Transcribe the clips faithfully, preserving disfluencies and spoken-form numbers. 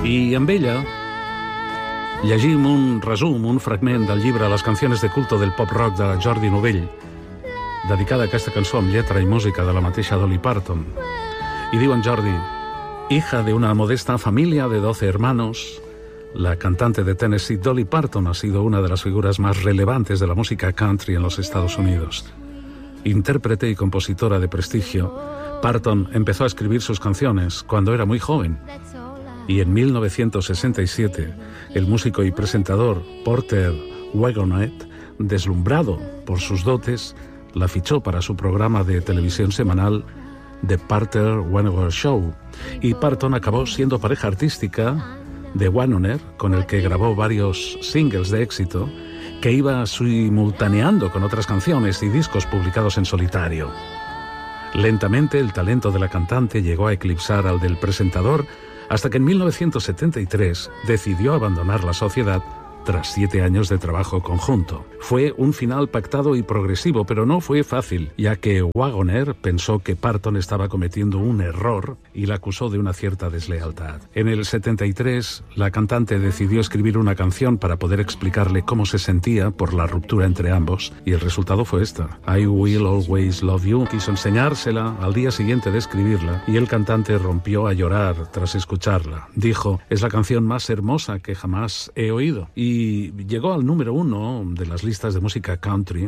I amb ella llegim un resum, un fragment del llibre Les canciones de culto del pop-rock de Jordi Novell, dedicada a aquesta cançó amb lletra i música de la mateixa Dolly Parton. Y digo en Jordi: hija de una modesta familia de doce hermanos, la cantante de Tennessee Dolly Parton ha sido una de las figuras más relevantes de la música country en los Estados Unidos. Intérprete y compositora de prestigio, Parton empezó a escribir sus canciones cuando era muy joven. Y en mil novecientos sesenta y siete, el músico y presentador Porter Wagoner, deslumbrado por sus dotes, la fichó para su programa de televisión semanal The Porter Wagoner Show, y Parton acabó siendo pareja artística de Wagoner, con el que grabó varios singles de éxito que iba simultaneando con otras canciones y discos publicados en solitario. Lentamente el talento de la cantante llegó a eclipsar al del presentador, hasta que en mil novecientos setenta y tres decidió abandonar la sociedad tras siete años de trabajo conjunto. Fue un final pactado y progresivo, pero no fue fácil, ya que Wagoner pensó que Parton estaba cometiendo un error y la acusó de una cierta deslealtad. En el setenta y tres, la cantante decidió escribir una canción para poder explicarle cómo se sentía por la ruptura entre ambos, y el resultado fue esta: I Will Always Love You. Quiso enseñársela al día siguiente de escribirla, y el cantante rompió a llorar tras escucharla. Dijo: es la canción más hermosa que jamás he oído. Y Y llegó al número uno de las listas de música country.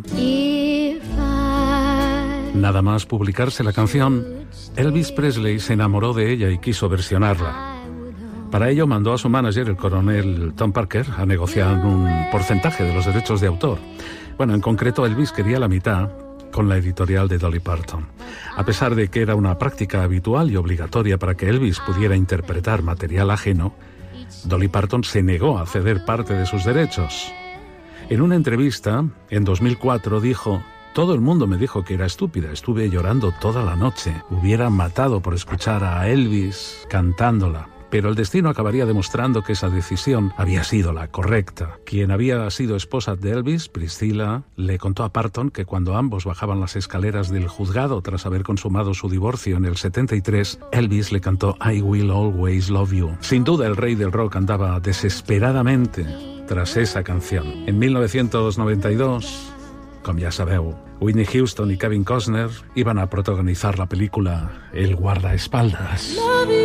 Nada más publicarse la canción, Elvis Presley se enamoró de ella y quiso versionarla. Para ello mandó a su manager, el coronel Tom Parker, a negociar un porcentaje de los derechos de autor. Bueno, en concreto Elvis quería la mitad, con la editorial de Dolly Parton. A pesar de que era una práctica habitual y obligatoria para que Elvis pudiera interpretar material ajeno, Dolly Parton se negó a ceder parte de sus derechos. En una entrevista, en dos mil cuatro, dijo: todo el mundo me dijo que era estúpida, estuve llorando toda la noche, hubiera matado por escuchar a Elvis cantándola, pero el destino acabaría demostrando que esa decisión había sido la correcta. Quien había sido esposa de Elvis, Priscilla, le contó a Parton que cuando ambos bajaban las escaleras del juzgado tras haber consumado su divorcio en el setenta y tres, Elvis le cantó I Will Always Love You. Sin duda el rey del rock andaba desesperadamente tras esa canción. En mil novecientos noventa y dos, com ja sabeu, Whitney Houston y Kevin Costner iban a protagonizar la película El guardaespaldas.